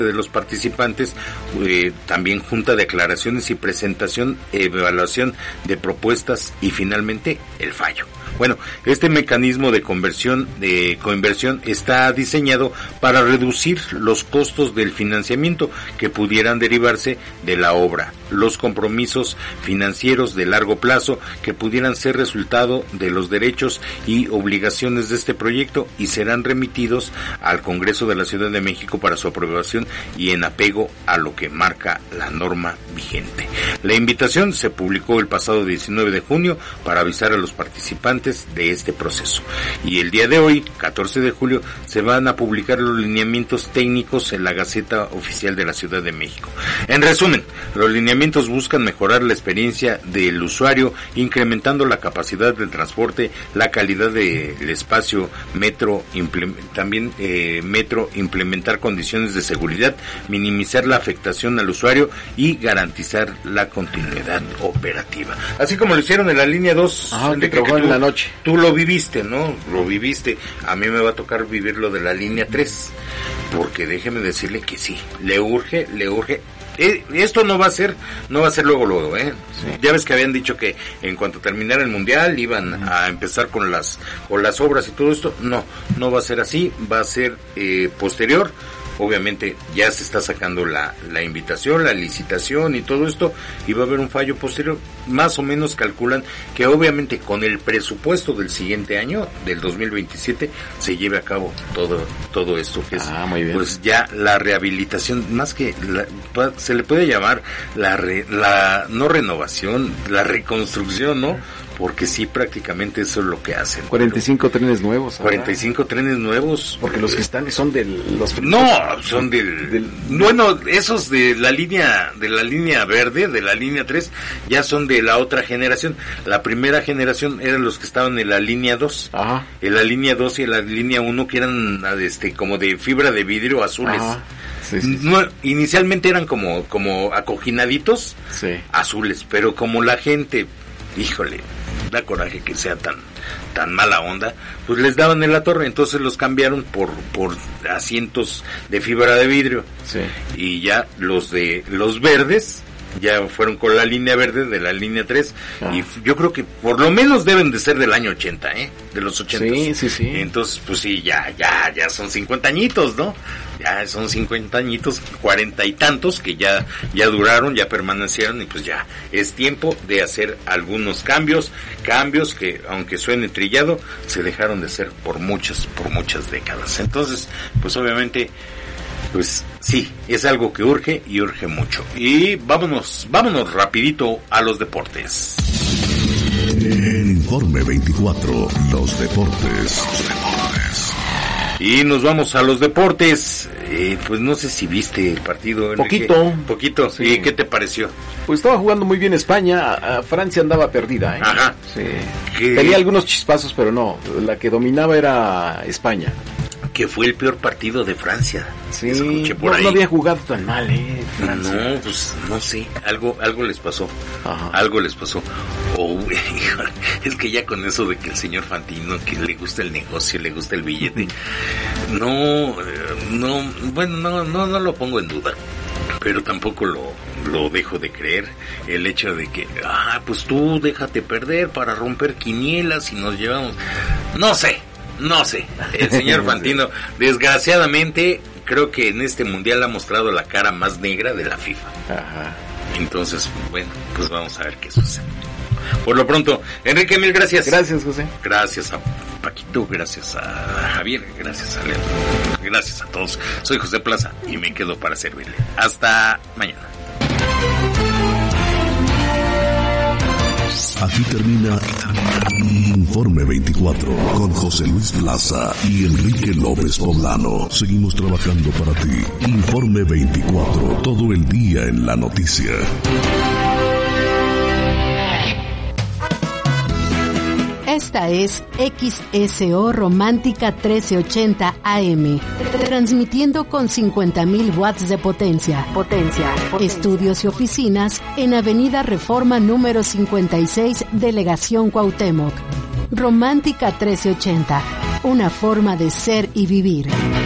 de los participantes, también junta de aclaraciones y presentación, evaluación de propuestas y finalmente el fallo. Bueno, este mecanismo de coinversión está diseñado para reducir los costos del financiamiento que pudieran derivarse de la obra, los compromisos financieros de largo plazo que pudieran ser resultado de los derechos y obligaciones de este proyecto y serán remitidos al Congreso de la Ciudad de México para su aprobación y en apego a lo que marca la norma vigente. La invitación se publicó el pasado 19 de junio para avisar a los participantes de este proceso. Y el día de hoy, 14 de julio, se van a publicar los lineamientos técnicos en la Gaceta Oficial de la Ciudad de México. En resumen, los lineamientos buscan mejorar la experiencia del usuario, incrementando la capacidad del transporte, la calidad del espacio metro, implementar condiciones de seguridad, minimizar la afectación al usuario y garantizar la continuidad operativa. Así como lo hicieron en la línea 2, que en la noche. Tú lo viviste, ¿no? Lo viviste. A mí me va a tocar vivir lo de la línea 3, porque déjeme decirle que sí, le urge. Esto no va a ser luego, ¿eh? Sí. Ya ves que habían dicho que en cuanto terminara el mundial iban a empezar con las obras y todo esto. No va a ser así, va a ser posterior. Obviamente ya se está sacando la invitación, la licitación y todo esto, y va a haber un fallo posterior. Más o menos calculan que obviamente con el presupuesto del siguiente año, del 2027, se lleve a cabo todo esto, que es pues ya la rehabilitación, más que se le puede llamar la no renovación, la reconstrucción, ¿no? Porque sí, prácticamente eso es lo que hacen. 45 trenes nuevos. 45 trenes nuevos. Porque los que están son de los... No, son bueno, esos de la línea verde, de la línea 3, ya son de la otra generación. La primera generación eran los que estaban en la línea 2. Ajá. En la línea 2 y en la línea 1, que eran como de fibra de vidrio azules. Ajá. Sí. No, inicialmente eran como acojinaditos, sí, azules, pero como la gente, híjole, da coraje que sea tan mala onda, pues les daban en la torre, entonces los cambiaron por asientos de fibra de vidrio. Sí. Y ya los verdes ya fueron con la línea verde de la línea 3, y yo creo que por lo menos deben de ser del año 80, de los 80. Sí. Entonces, pues sí, ya son 50 años, ¿no? Ya son 50 años, 40 y tantos que ya duraron, ya permanecieron, y pues ya es tiempo de hacer algunos cambios que, aunque suene trillado, se dejaron de hacer por muchas décadas. Entonces, pues obviamente, pues sí, es algo que urge y urge mucho. Y vámonos rapidito a los deportes. El Informe 24, los deportes. Y nos vamos a los deportes. Pues no sé si viste el partido, Enrique. Poquito. Sí. ¿Y qué te pareció? Pues estaba jugando muy bien España. Francia andaba perdida, ¿eh? Ajá. Sí. Tenía algunos chispazos, pero no. La que dominaba era España. Que fue el peor partido de Francia. Sí, escuché por ahí. No había jugado tan mal, Francia. No, pues no sé, algo les pasó. Ajá. Algo les pasó. Es que ya con eso de que el señor Fantino, que le gusta el negocio, le gusta el billete, no lo pongo en duda, pero tampoco lo dejo de creer. El hecho de que, pues tú déjate perder para romper quinielas y nos llevamos, no sé, el señor Fantino, desgraciadamente, creo que en este mundial ha mostrado la cara más negra de la FIFA. Ajá. Entonces, bueno, pues vamos a ver qué sucede. Por lo pronto, Enrique, mil gracias. Gracias, José. Gracias a Paquito, gracias a Javier, gracias a Leandro, gracias a todos. Soy José Plaza y me quedo para servirle. Hasta mañana. Aquí termina Informe 24 con José Luis Plaza y Enrique López Poblano. Seguimos trabajando para ti. Informe 24, todo el día en la noticia. Esta es XSO Romántica 1380 AM, transmitiendo con 50,000 watts de potencia. Estudios y oficinas en Avenida Reforma número 56, Delegación Cuauhtémoc. Romántica 1380, una forma de ser y vivir.